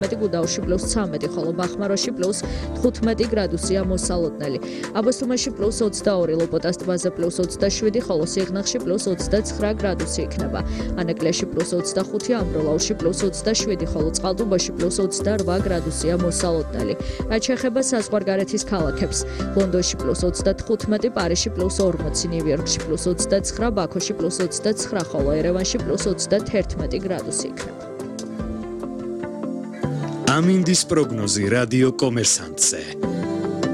გუდაუში +13, ხოლო ბახმაროში +15 გრადუსია მოსალოდნელი. აბასთუმანში +22, ლოპოტას ტბაზე +27, ხოლო სიღნაღში +29 გრადუსი იქნება. ანაკლიაში +25, ამბროლაურში +27, ხოლო წყალტუბოში +28 გრადუსია მოსალოდნელი. რაც შეეხება საზღვარგარეთის ქალაქებს, ლონდონში +35, პარიზში +40, ნიუ-იორკში +29, ბაქოში +29, ხოლო ერევანში +31 გრადუსი იქნება. ამინდის პროგნოზი რადიო კომერსანტზე.